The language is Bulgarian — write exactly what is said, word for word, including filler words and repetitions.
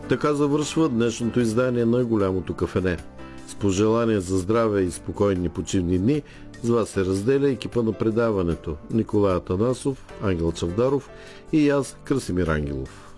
Така завършва днешното издание на Голямото кафене. С пожелание за здраве и спокойни почивни дни, с вас се разделя екипа на предаването Николай Атанасов, Ангел Чавдаров и аз, Красимир Ангелов.